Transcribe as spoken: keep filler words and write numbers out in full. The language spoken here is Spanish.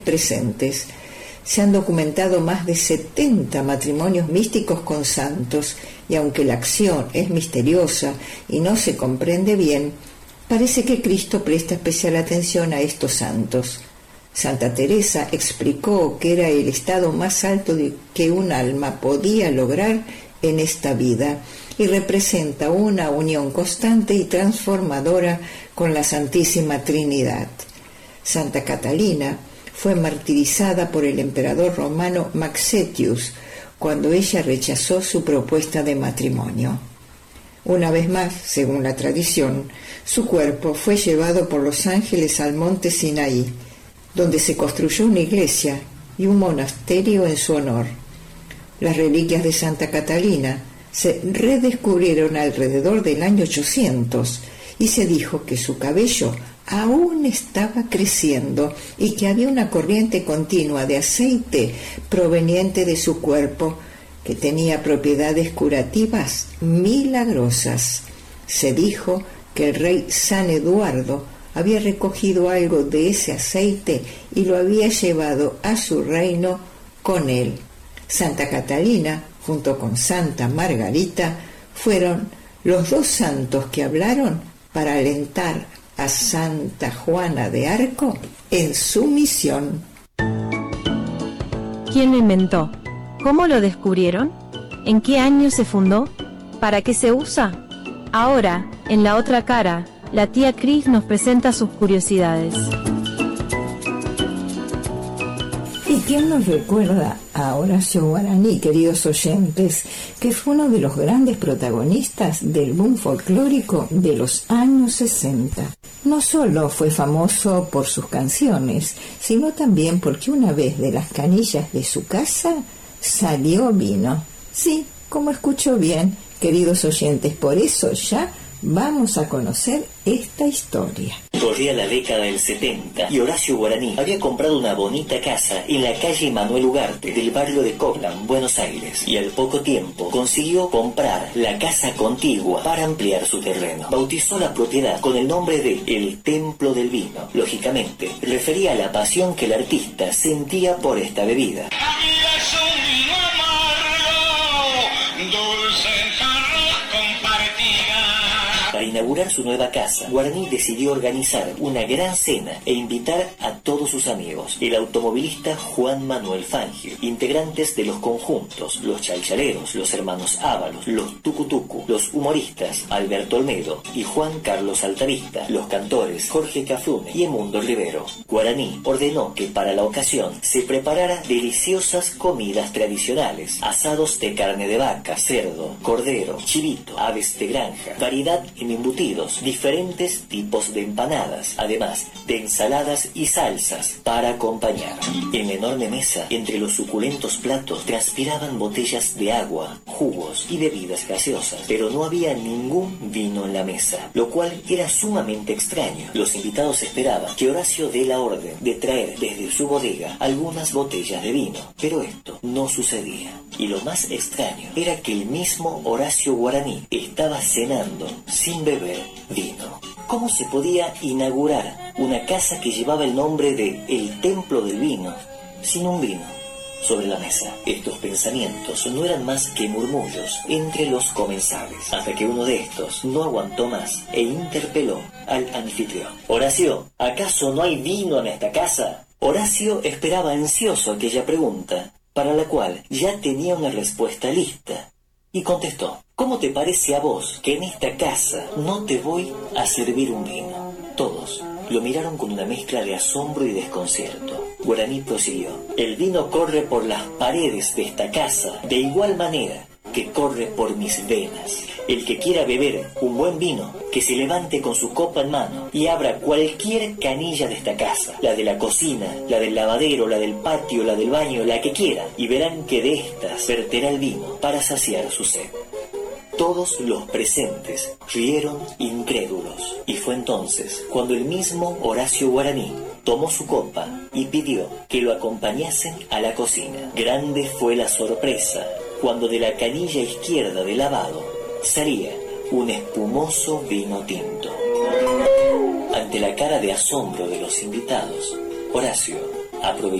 presentes. Se han documentado más de setenta matrimonios místicos con santos, y aunque la acción es misteriosa y no se comprende bien, parece que Cristo presta especial atención a estos santos. Santa Teresa explicó que era el estado más alto de que un alma podía lograr en esta vida y representa una unión constante y transformadora con la Santísima Trinidad. Santa Catalina fue martirizada por el emperador romano Maxentius cuando ella rechazó su propuesta de matrimonio. Una vez más, según la tradición, su cuerpo fue llevado por los ángeles al monte Sinaí, donde se construyó una iglesia y un monasterio en su honor. Las reliquias de Santa Catalina se redescubrieron alrededor del año ochocientos y se dijo que su cabello aún estaba creciendo y que había una corriente continua de aceite proveniente de su cuerpo que tenía propiedades curativas milagrosas. Se dijo que el rey San Eduardo había recogido algo de ese aceite y lo había llevado a su reino con él. Santa Catalina, junto con Santa Margarita, fueron los dos santos que hablaron para alentar a Santa Juana de Arco en su misión. ¿Quién lo inventó? ¿Cómo lo descubrieron? ¿En qué año se fundó? ¿Para qué se usa? Ahora, en la otra cara, la tía Cris nos presenta sus curiosidades. ¿Y quién nos recuerda a Horacio Guaraní, queridos oyentes, que fue uno de los grandes protagonistas del boom folclórico de los años sesenta? No solo fue famoso por sus canciones, sino también porque una vez de las canillas de su casa salió vino. Sí, como escuchó bien, queridos oyentes, por eso ya vamos a conocer esta historia. Corría la década del setenta y Horacio Guaraní había comprado una bonita casa en la calle Manuel Ugarte del barrio de Copland, Buenos Aires, y al poco tiempo consiguió comprar la casa contigua para ampliar su terreno. Bautizó la propiedad con el nombre de El Templo del Vino. Lógicamente, refería a la pasión que el artista sentía por esta bebida. Para inaugurar su nueva casa, Guaraní decidió organizar una gran cena e invitar a todos sus amigos. El automovilista Juan Manuel Fangio, integrantes de los conjuntos Los Chalchaleros, los hermanos Ábalos, los Tucutucu, los humoristas Alberto Olmedo y Juan Carlos Altavista, los cantores Jorge Cafrune y Emundo Rivero. Guaraní ordenó que para la ocasión se preparara deliciosas comidas tradicionales, asados de carne de vaca, cerdo, cordero, chivito, aves de granja, variedad en embutidos, diferentes tipos de empanadas, además de ensaladas y salsas para acompañar. En la enorme mesa, entre los suculentos platos, transpiraban botellas de agua, jugos y bebidas gaseosas, pero no había ningún vino en la mesa, lo cual era sumamente extraño. Los invitados esperaban que Horacio dé la orden de traer desde su bodega algunas botellas de vino, pero esto no sucedía. Y lo más extraño era que el mismo Horacio Guaraní estaba cenando sin beber vino. ¿Cómo se podía inaugurar una casa que llevaba el nombre de El Templo del Vino sin un vino sobre la mesa? Estos pensamientos no eran más que murmullos entre los comensales, hasta que uno de estos no aguantó más e interpeló al anfitrión. Horacio, ¿acaso no hay vino en esta casa? Horacio esperaba ansioso aquella pregunta, para la cual ya tenía una respuesta lista, y contestó: ¿cómo te parece a vos que en esta casa no te voy a servir un vino? Todos lo miraron con una mezcla de asombro y desconcierto. Guaraní prosiguió: el vino corre por las paredes de esta casa de igual manera que corre por mis venas. El que quiera beber un buen vino, que se levante con su copa en mano y abra cualquier canilla de esta casa, la de la cocina, la del lavadero, la del patio, la del baño, la que quiera, y verán que de estas verterá el vino para saciar su sed. Todos los presentes rieron incrédulos, y fue entonces cuando el mismo Horacio Guaraní tomó su copa y pidió que lo acompañasen a la cocina. Grande fue la sorpresa cuando de la canilla izquierda del lavado salía un espumoso vino tinto. Ante la cara de asombro de los invitados, Horacio Aprovechando